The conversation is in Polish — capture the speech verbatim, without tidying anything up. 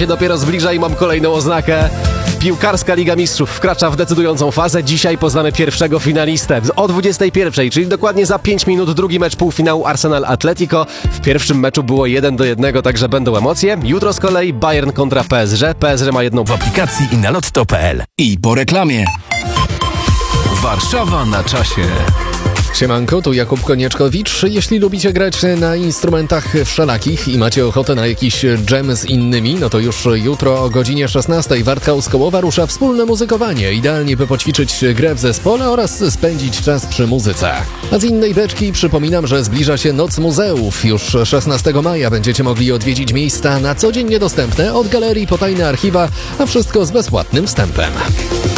się dopiero zbliża i mam kolejną oznakę. Piłkarska Liga Mistrzów wkracza w decydującą fazę. Dzisiaj poznamy pierwszego finalistę. O dwudziestej pierwszej, czyli dokładnie za pięć minut, drugi mecz półfinału Arsenal-Atletico. W pierwszym meczu było jeden do jednego, także będą emocje. Jutro z kolei Bayern kontra P S G. P S G ma jedną W aplikacji i na lotto kropka p l. I po reklamie. Warszawa na czasie. Siemanko, tu Jakub Konieczkowicz. Jeśli lubicie grać na instrumentach wszelakich i macie ochotę na jakiś dżem z innymi, no to już jutro o godzinie szesnastej Wartka Uskołowa rusza wspólne muzykowanie. Idealnie by poćwiczyć grę w zespole oraz spędzić czas przy muzyce. A z innej beczki przypominam, że zbliża się Noc Muzeów. Już szesnastego maja będziecie mogli odwiedzić miejsca na co dzień niedostępne, od galerii po tajne archiwa, a wszystko z bezpłatnym wstępem.